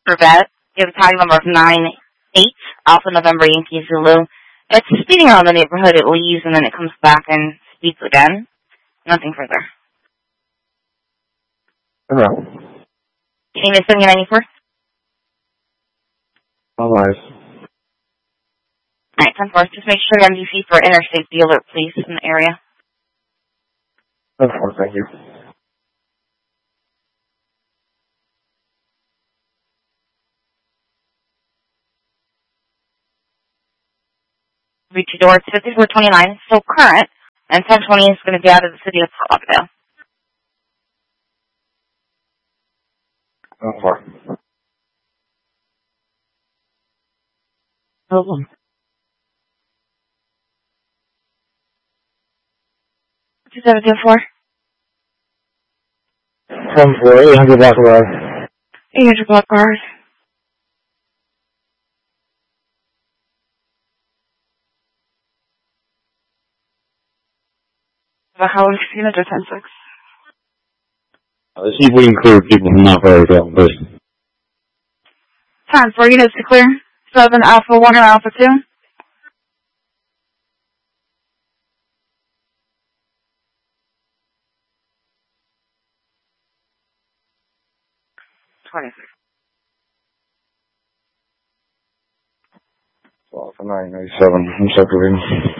Corvette. You have a tag number of 98 Alpha November Yankee Zulu. It's speeding around the neighborhood. It leaves and then it comes back and speeds again. Nothing further. Hello. Name is 7094. Otherwise. Alright, 10-4. Just make sure the MDC for interstate dealer, please, in the area. 10-4, thank you. Reach your door. It's 5429, still current, and 1020 is going to be out of the city of Fort Lauderdale. 10-4. Oh. 2724. 10-4, 800 block road. 800 block bars. The Howard Casino to 10-6. This would include people from not very well, please. Time for units to clear. 7 Alpha 1 or Alpha 2. Alpha 997, I'm separating.